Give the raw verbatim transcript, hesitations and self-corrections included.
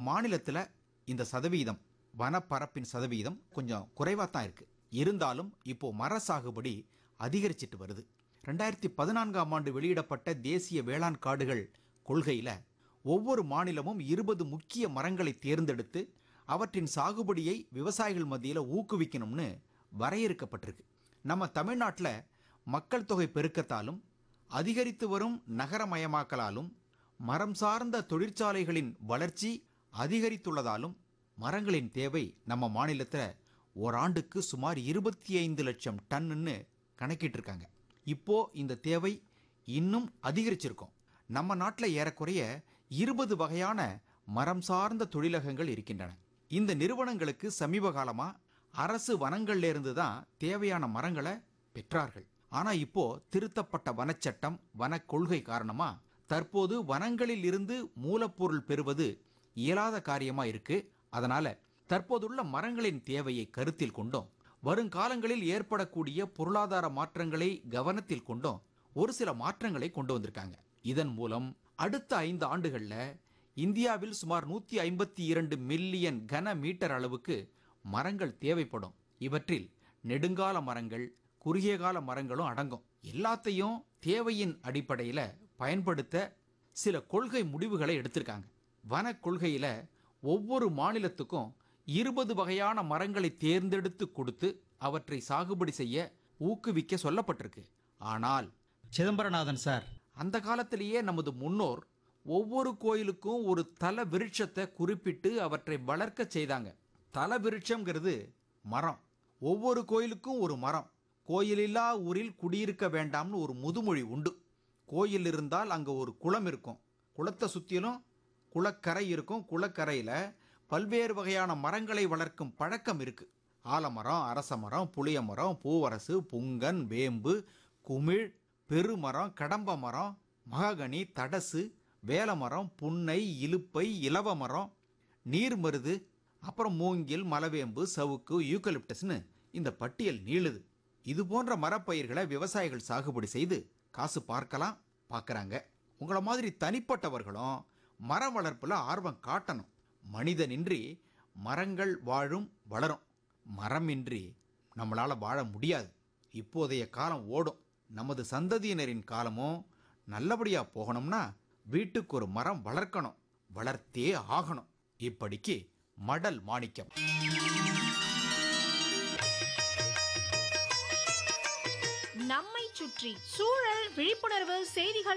மாநிலத்தில் இந்த சதவீதம் வனப்பரப்பின் சதவீதம் கொஞ்சம் குறைவாக தான் இருக்கு. இருந்தாலும் இப்போ மர சாகுபடி அதிகரிச்சிட்டு வருது. ரெண்டாயிரத்தி பதினான்காம் ஆண்டு வெளியிடப்பட்ட தேசிய வேளாண் காடுகள் கொள்கையில் ஒவ்வொரு மாநிலமும் இருபது முக்கிய மரங்களை தேர்ந்தெடுத்து அவற்றின் சாகுபடியை விவசாயிகள் மத்தியில் ஊக்குவிக்கணும்னு வரையறுக்கப்பட்டிருக்கு. நம்ம தமிழ்நாட்டில் மக்கள் தொகை பெருக்கத்தாலும் அதிகரித்து வரும் நகரமயமாக்கலாலும் மரம் சார்ந்த தொழிற்சாலைகளின் வளர்ச்சி அதிகரித்துள்ளதாலும் மரங்களின் தேவை நம்ம மாநிலத்தில் ஓராண்டுக்கு சுமார் இருபத்தி ஐந்து லட்சம் டன்னுன்னு கணக்கிட்டிருக்காங்க. இப்போ இந்த தேவை இன்னும் அதிகரிச்சிருக்கும். நம்ம நாட்டில் ஏறக்குறைய இருபது வகையான மரம் சார்ந்த தொழிலகங்கள் இருக்கின்றன. இந்த நிறுவனங்களுக்கு சமீப காலமா அரசு வனங்கள்ல இருந்து தான் தேவையான மரங்களை பெற்றார்கள். ஆனா இப்போ திருத்தப்பட்ட வனச்சட்டம் வன கொள்கை காரணமா தற்போது வனங்களில் இருந்து மூலப்பொருள் பெறுவது இயலாத காரியமா இருக்கு. அதனால தற்போதுள்ள மரங்களின் தேவையை கருத்தில் கொண்டும் வருங்காலங்களில் ஏற்படக்கூடிய பொருளாதார மாற்றங்களை கவனத்தில் கொண்டும் ஒரு சில மாற்றங்களை கொண்டு வந்திருக்காங்க. இதன் மூலம் அடுத்த ஐந்து ஆண்டுகள்ல இந்தியாவில் சுமார் நூத்தி ஐம்பத்தி இரண்டு மில்லியன் கன மீட்டர் அளவுக்கு மரங்கள் தேவைப்படும். இவற்றில் நெடுங்கால மரங்கள் குறுகிய கால மரங்களும் அடங்கும். எல்லாத்தையும் தேவையின் அடிப்படையில் பயன்படுத்த சில கொள்கை முடிவுகளை எடுத்திருக்காங்க. வன கொள்கையில ஒவ்வொரு மாநிலத்துக்கும் இருபது வகையான மரங்களை தேர்ந்தெடுத்து கொடுத்து அவற்றை சாகுபடி செய்ய ஊக்குவிக்க சொல்லப்பட்டிருக்கு. ஆனால் சிதம்பரநாதன் சார், அந்த காலத்திலேயே நமது முன்னோர் ஒவ்வொரு கோயிலுக்கும் ஒரு தல விருட்சத்தை குறிப்பிட்டு அவற்றை வளர்க்க செய்தாங்க. தல விருட்சம்ங்கிறது மரம். ஒவ்வொரு கோயிலுக்கும் ஒரு மரம். கோயிலில்லா ஊரில் குடியிருக்க வேண்டாம்னு ஒரு முதுமொழி உண்டு. கோயில் இருந்தால் அங்கே ஒரு குளம் இருக்கும். குளத்தை சுற்றிலும் குளக்கரை இருக்கும். குளக்கரையில் பல்வேறு வகையான மரங்களை வளர்க்கும் பழக்கம் இருக்கு. ஆலமரம், அரச மரம், புளிய மரம், பூவரசு, புங்கன், வேம்பு, குமிழ், பெருமரம், கடம்ப மரம், மகாகனி, தடசு, வேலமரம், புன்னை, இலுப்பை, இலவ மரம், நீர்மருது, அப்புறம் மூங்கில், மலவேம்பு, சவுக்கு, யூக்கலிப்டஸ்னு இந்த பட்டியல் நீளுது. இது போன்ற மரப்பயிர்களை விவசாயிகள் சாகுபடி செய்து காசு பார்க்கலாம், பார்க்குறாங்க. உங்களை மாதிரி தனிப்பட்டவர்களும் மரம் வளர்ப்பில் ஆர்வம் காட்டணும். மனிதனின்றி மரங்கள் வாழும் வளரும். மரமின்றி நம்மளால் வாழ முடியாது. இப்போதைய காலம் ஓடும். நமது சந்ததியினரின் காலமும் நல்லபடியாக போகணும்னா வீட்டுக்கு ஒரு மரம் வளர்க்கணும், வளர்த்தே ஆகணும். இப்படிக்கு மடல் மாணிக்கம். நம்மை சுற்றி சூழல் விழிப்புணர்வு செய்திகள்